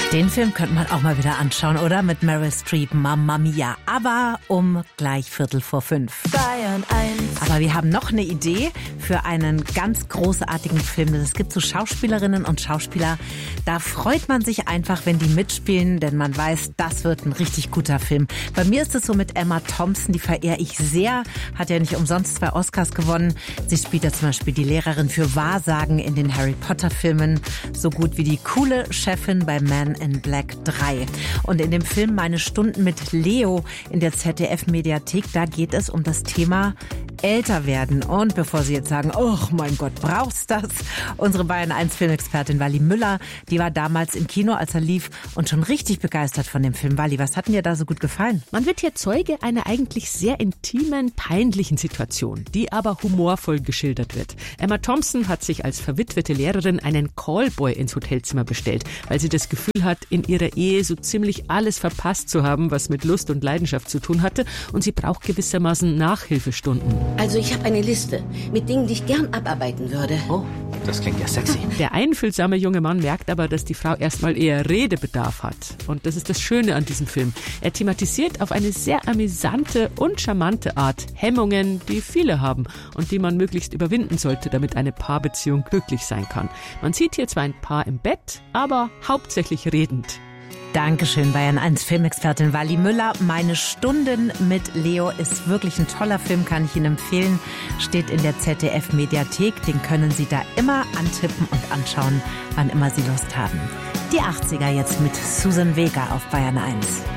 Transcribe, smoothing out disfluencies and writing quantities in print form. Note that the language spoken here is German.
Den Film könnte man auch mal wieder anschauen, oder? Mit Meryl Streep, Mamma Mia. Aber um gleich 5:15. Bayern 1. Aber wir haben noch eine Idee für einen ganz großartigen Film. Es gibt so Schauspielerinnen und Schauspieler, da freut man sich einfach, wenn die mitspielen, denn man weiß, das wird ein richtig guter Film. Bei mir ist es so mit Emma Thompson, die verehre ich sehr, hat ja nicht umsonst 2 Oscars gewonnen. Sie spielt ja zum Beispiel die Lehrerin für Wahrsagen in den Harry Potter Filmen, so gut wie die coole Chefin bei Man in Black 3. Und in dem Film Meine Stunden mit Leo in der ZDF-Mediathek, da geht es um das Thema älter werden. Und bevor Sie jetzt sagen, oh mein Gott, braucht's das? Unsere Bayern 1 Filmexpertin Wally Müller, die war damals im Kino, als er lief und schon richtig begeistert von dem Film. Wally, was hat denn dir da so gut gefallen? Man wird hier Zeuge einer eigentlich sehr intimen, peinlichen Situation, die aber humorvoll geschildert wird. Emma Thompson hat sich als verwitwete Lehrerin einen Callboy ins Hotelzimmer bestellt, weil sie das Gefühl hat, in ihrer Ehe so ziemlich alles verpasst zu haben, was mit Lust und Leidenschaft zu tun hatte, und sie braucht gewissermaßen Nachhilfestunden. Also ich habe eine Liste mit Dingen, die ich gern abarbeiten würde. Oh, das klingt ja sexy. Der einfühlsame junge Mann merkt aber, dass die Frau erstmal eher Redebedarf hat. Und das ist das Schöne an diesem Film. Er thematisiert auf eine sehr amüsante und charmante Art Hemmungen, die viele haben und die man möglichst überwinden sollte, damit eine Paarbeziehung glücklich sein kann. Man sieht hier zwar ein Paar im Bett, aber hauptsächlich redend. Dankeschön, Bayern 1 Filmexpertin Wally Müller. Meine Stunden mit Leo ist wirklich ein toller Film, kann ich Ihnen empfehlen. Steht in der ZDF-Mediathek. Den können Sie da immer antippen und anschauen, wann immer Sie Lust haben. Die 80er jetzt mit Susan Vega auf Bayern 1.